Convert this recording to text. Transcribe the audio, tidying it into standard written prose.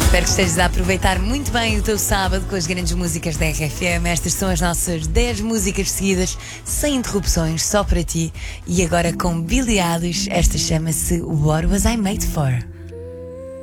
Espero que estejas a aproveitar muito bem o teu sábado com as grandes músicas da RFM. Estas são as nossas 10 músicas seguidas, sem interrupções, só para ti. E agora com Billy Eilish, esta chama-se What Was I Made For?